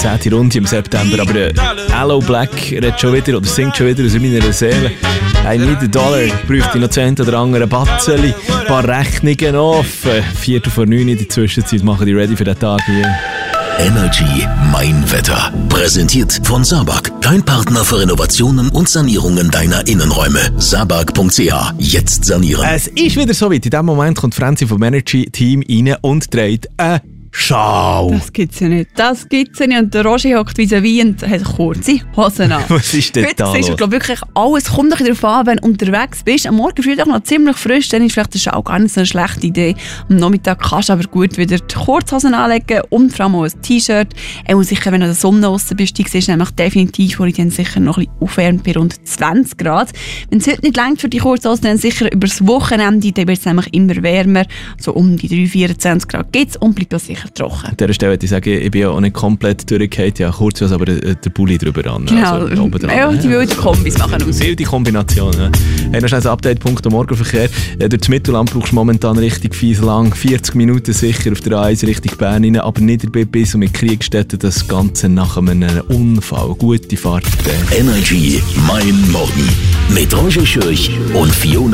10. Runde im September, aber Hello Black redet schon wieder oder singt schon wieder aus meiner Seele. I need $1, bräuchte noch 10 oder andere Batzeli, ein paar Rechnungen offen. 8:45 in der Zwischenzeit machen die ready für den Tag hier. Energy Mein Wetter. Präsentiert von Sabag. Dein Partner für Renovationen und Sanierungen deiner Innenräume. Sabag.ch. Jetzt sanieren. Es ist wieder so weit. In diesem Moment kommt Franzi vom Energy-Team rein und dreht eine Schau. Das gibt's ja nicht. Das gibt's ja nicht. Und der Roger hockt vis-à-vis und hat kurze Hosen an. Was ist denn da los? Heute siehst du wirklich alles. Kommt doch darauf an, wenn du unterwegs bist. Am Morgen fühlt dich noch ziemlich frisch. Dann ist vielleicht der Schau gar nicht so eine schlechte Idee. Am Nachmittag kannst du aber gut wieder die Kurzhosen anlegen und vor allem auch ein T-Shirt. Sicher, wenn du in der Sonne draussen bist, die siehst du nämlich definitiv, wo ich dann sicher noch ein bisschen aufwärmt bei rund 20 Grad. Wenn es heute nicht reicht für die Kurzhosen, dann sicher über das Wochenende. Dann wird es nämlich immer wärmer. So um die 3-24 Grad geht es und bleibt auch sicher trocken. An dieser Stelle würde ich sagen, ich bin ja auch nicht komplett durchgefallen. Ja, kurz was, aber der Pulli drüber an. Genau. Also, Ja, die wilden Kombis machen aus. Wilde Kombination. Ja. Noch schnell ein Update-Punkt am Morgenverkehr. Durch das Mittelland brauchst du momentan richtig fies lang. 40 Minuten sicher auf der A1 Richtung Bern rein, aber nicht dabei bis und mit Kriegstätten das Ganze nach einem Unfall. Gute Fahrt. Energy Mein Morgen. Mit Roger Schürch und Fiona